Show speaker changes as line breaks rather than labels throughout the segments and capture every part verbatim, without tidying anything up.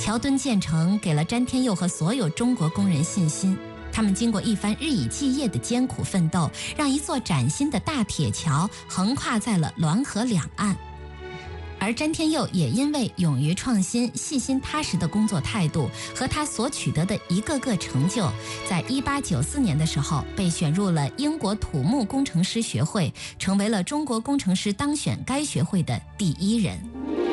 桥墩建成给了詹天佑和所有中国工人信心，他们经过一番日以继夜的艰苦奋斗，让一座崭新的大铁桥横跨在了滦河两岸。而詹天佑也因为勇于创新、细心踏实的工作态度和他所取得的一个个成就，在一八九四年的时候被选入了英国土木工程师学会，成为了中国工程师当选该学会的第一人。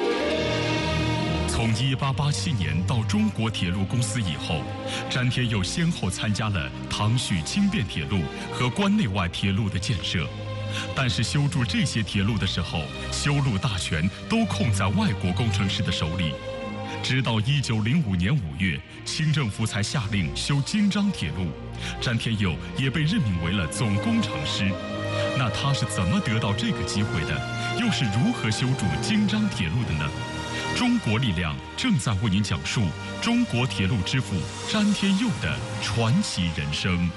从一八八七年到中国铁路公司以后，詹天佑先后参加了唐胥轻便铁路和关内外铁路的建设。但是修筑这些铁路的时候，修路大权都控在外国工程师的手里。直到一九零五年五月，清政府才下令修京张铁路，詹天佑也被任命为了总工程师。那他是怎么得到这个机会的？又是如何修筑京张铁路的呢？中国力量正在为您讲述中国铁路之父詹天佑的传奇人生。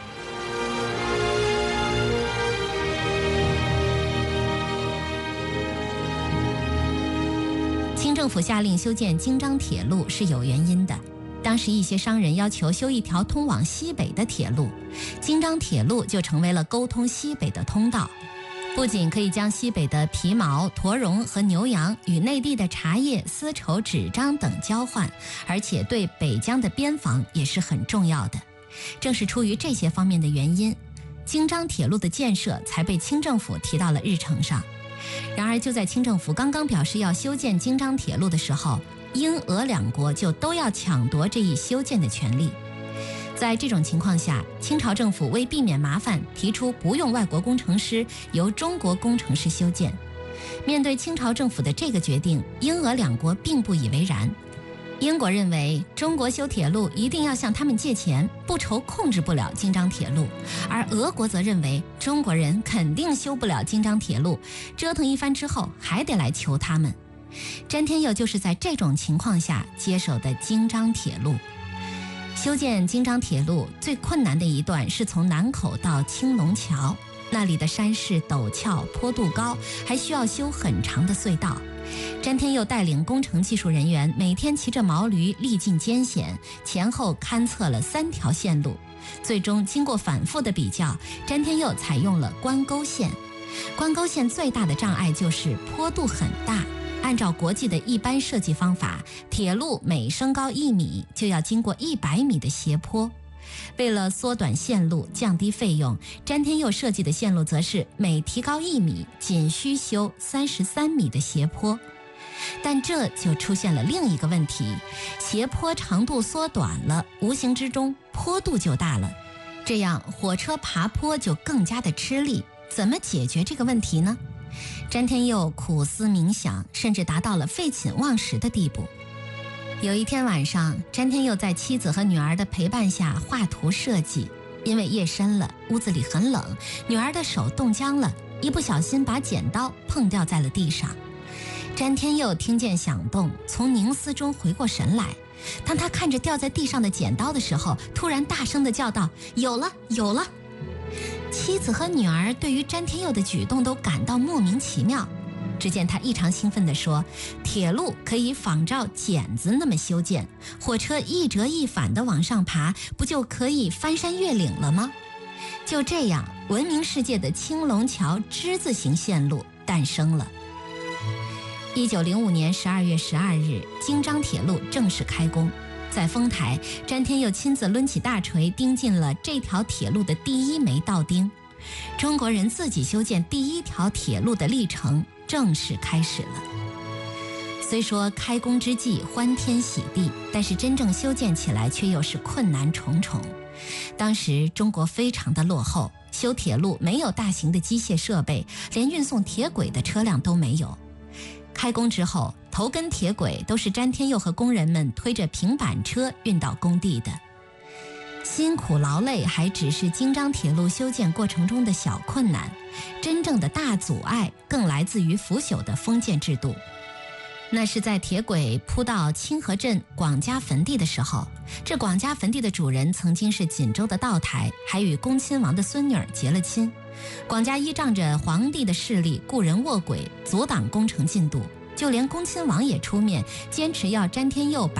清政府下令修建京张铁路是有原因的。当时一些商人要求修一条通往西北的铁路，京张铁路就成为了沟通西北的通道。不仅可以将西北的皮毛、驼绒和牛羊与内地的茶叶、丝绸、纸张等交换，而且对北疆的边防也是很重要的。正是出于这些方面的原因，京张铁路的建设才被清政府提到了日程上。然而就在清政府刚刚表示要修建京张铁路的时候，英俄两国就都要抢夺这一修建的权利。在这种情况下，清朝政府为避免麻烦，提出不用外国工程师，由中国工程师修建。面对清朝政府的这个决定，英俄两国并不以为然。英国认为中国修铁路一定要向他们借钱，不愁控制不了京张铁路，而俄国则认为中国人肯定修不了京张铁路，折腾一番之后还得来求他们。詹天佑就是在这种情况下接手的京张铁路。修建京张铁路最困难的一段是从南口到青龙桥，那里的山势陡峭，坡度高，还需要修很长的隧道。詹天佑带领工程技术人员每天骑着毛驴历尽艰险，前后勘测了三条线路，最终经过反复的比较，詹天佑采用了关沟线。关沟线最大的障碍就是坡度很大，按照国际的一般设计方法，铁路每升高一米就要经过一百米的斜坡。为了缩短线路，降低费用，詹天佑设计的线路则是每提高一米，仅需修三十三米的斜坡。但这就出现了另一个问题，斜坡长度缩短了，无形之中坡度就大了，这样火车爬坡就更加的吃力。怎么解决这个问题呢？詹天佑苦思冥想，甚至达到了废寝忘食的地步。有一天晚上，詹天佑在妻子和女儿的陪伴下画图设计，因为夜深了，屋子里很冷，女儿的手冻僵了，一不小心把剪刀碰掉在了地上。詹天佑听见响动，从凝思中回过神来。当他看着掉在地上的剪刀的时候，突然大声地叫道：“有了，有了！”妻子和女儿对于詹天佑的举动都感到莫名其妙。只见他异常兴奋地说：“铁路可以仿照剪子那么修建，火车一折一反地往上爬，不就可以翻山越岭了吗？”就这样，闻名世界的青龙桥之字形线路诞生了。一九零五年十二月十二日，京张铁路正式开工。在丰台，詹天佑亲自抡起大锤，钉进了这条铁路的第一枚道钉。中国人自己修建第一条铁路的历程正式开始了。虽说开工之际欢天喜地，但是真正修建起来却又是困难重重。当时中国非常的落后，修铁路没有大型的机械设备，连运送铁轨的车辆都没有。开工之后，头根铁轨都是詹天佑和工人们推着平板车运到工地的。辛苦劳累还只是京张铁路修建过程中的小困难，真正的大阻碍更来自于腐朽的封建制度。那是在铁轨铺到清河镇广家坟地的时候，这广家坟地的主人曾经是锦州的道台，还与恭亲王的孙女儿结了亲。广家依仗着皇帝的势力，雇人卧轨，阻挡工程进度，就连恭亲王也出面坚持要詹天佑把